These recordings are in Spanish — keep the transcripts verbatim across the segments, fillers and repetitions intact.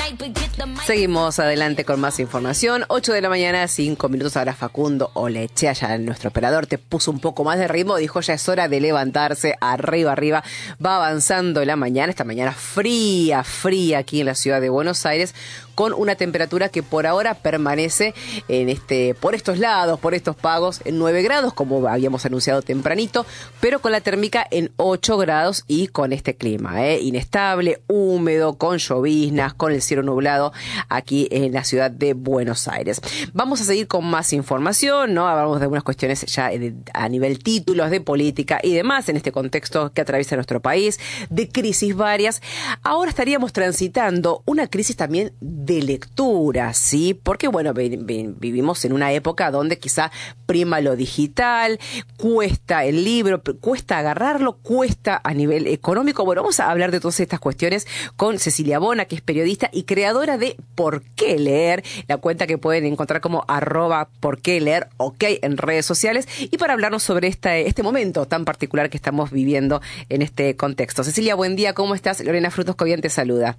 Seguimos adelante con más información. ocho de la mañana, cinco minutos. Ahora Facundo Olechea, ya nuestro operador, te puso un poco más de ritmo. Dijo, ya es hora de levantarse. Arriba, arriba. Va avanzando la mañana. Esta mañana fría, fría aquí en la ciudad de Buenos Aires, con una temperatura que por ahora permanece en este, por estos lados, por estos pagos, en nueve grados, como habíamos anunciado tempranito, pero con la térmica en ocho grados y con este clima, ¿eh? inestable, húmedo, con lloviznas, con el cielo nublado aquí en la ciudad de Buenos Aires. Vamos a seguir con más información, ¿no? Hablamos de algunas cuestiones ya a nivel títulos, de política y demás, en este contexto que atraviesa nuestro país, de crisis varias. Ahora estaríamos transitando una crisis también de lectura, ¿sí? Porque, bueno, vi, vi, vivimos en una época donde quizá prima lo digital, cuesta el libro, cuesta agarrarlo, cuesta a nivel económico. Bueno, vamos a hablar de todas estas cuestiones con Cecilia Bona, que es periodista y creadora de Por qué leer, la cuenta que pueden encontrar como arroba por qué leer, ok, en redes sociales, y para hablarnos sobre esta, este momento tan particular que estamos viviendo en este contexto. Cecilia, buen día, ¿cómo estás? Lorena Frutos Cobian te saluda.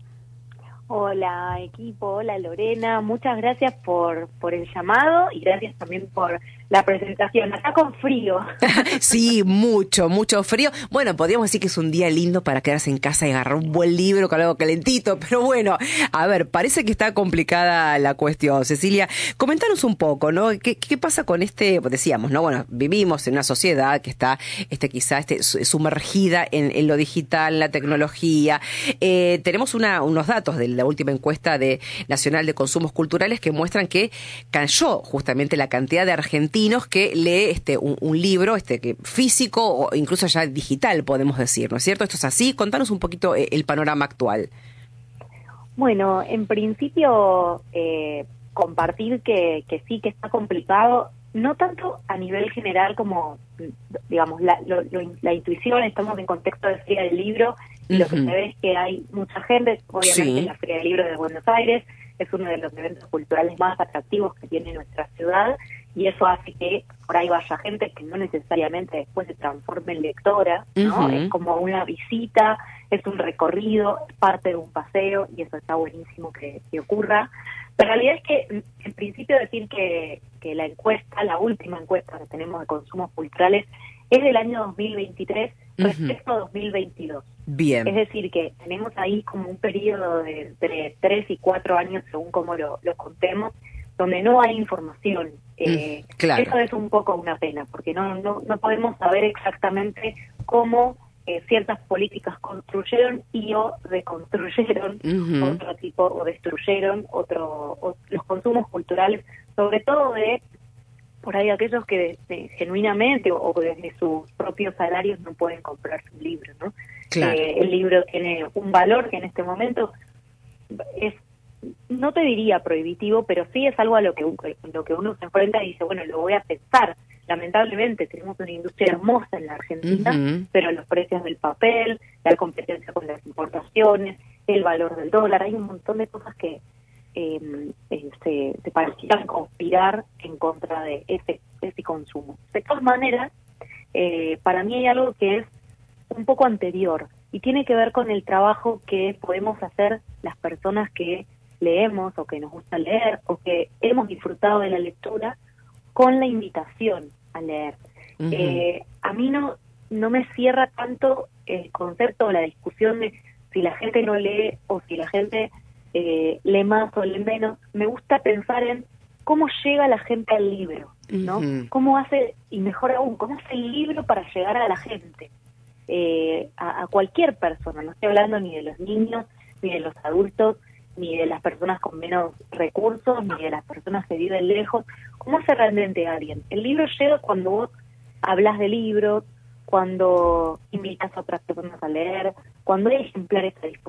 Hola equipo, hola Lorena, muchas gracias por, por el llamado y gracias también por la presentación. Acá con frío. Sí, mucho, mucho frío. Bueno, podríamos decir que es un día lindo para quedarse en casa y agarrar un buen libro con algo calentito, pero bueno, a ver, parece que está complicada la cuestión. Cecilia, comentanos un poco, ¿no? ¿Qué, qué pasa con este, pues decíamos, ¿no? Bueno, vivimos en una sociedad que está este quizá este, sumergida en, en lo digital, en la tecnología. Eh, tenemos una, unos datos de la última encuesta de Nacional de Consumos Culturales que muestran que cayó justamente la cantidad de argentinos que lee este un, un libro este que físico o incluso ya digital, podemos decir, ¿no es cierto? ¿Esto es así? Contanos un poquito el, el panorama actual. Bueno, en principio eh, compartir que, que sí que está complicado, no tanto a nivel general como, digamos, la, lo, lo, la intuición. Estamos en contexto de Feria del Libro y uh-huh. Lo que se ve es que hay mucha gente, obviamente sí. La Feria del Libro de Buenos Aires es uno de los eventos culturales más atractivos que tiene nuestra ciudad, y eso hace que por ahí vaya gente que no necesariamente después se transforme en lectora, ¿no? Uh-huh. Es como una visita, es un recorrido, es parte de un paseo, y eso está buenísimo que, que ocurra. Pero la realidad es que, en principio, decir que, que la encuesta, la última encuesta que tenemos de consumos culturales, es del año dos mil veintitrés uh-huh. respecto a dos mil veintidós. Bien. Es decir, que tenemos ahí como un periodo de entre tres y cuatro años, según como lo, lo contemos, donde no hay información. Eh, mm, claro. Eso es un poco una pena, porque no, no, no podemos saber exactamente cómo eh, ciertas políticas construyeron y o reconstruyeron uh-huh. otro tipo, o destruyeron otro, o, los consumos culturales, sobre todo de por ahí aquellos que de, de, genuinamente o, o desde sus propios salarios no pueden comprarse un libro, ¿no? Claro. Eh, el libro tiene un valor que en este momento es, no te diría prohibitivo, pero sí es algo a lo que, lo que uno se enfrenta y dice, bueno, lo voy a pensar. Lamentablemente tenemos una industria hermosa en la Argentina, uh-huh. pero los precios del papel, la competencia con las importaciones, el valor del dólar, hay un montón de cosas que eh, eh, se, se parecieran conspirar en contra de ese, ese consumo. De todas maneras, eh, para mí hay algo que es un poco anterior y tiene que ver con el trabajo que podemos hacer las personas que leemos o que nos gusta leer o que hemos disfrutado de la lectura con la invitación a leer. Uh-huh. Eh, a mí no, no me cierra tanto el concepto o la discusión de si la gente no lee o si la gente eh, lee más o lee menos. Me gusta pensar en cómo llega la gente al libro, ¿no? Uh-huh. Cómo hace, y mejor aún, cómo hace el libro para llegar a la gente. Eh, a, a cualquier persona, no estoy hablando ni de los niños, ni de los adultos, ni de las personas con menos recursos, ni de las personas que viven lejos. ¿Cómo hace realmente alguien? El libro llega cuando vos hablas de libros, cuando invitas a otras personas a leer, cuando hay ejemplares a disposición.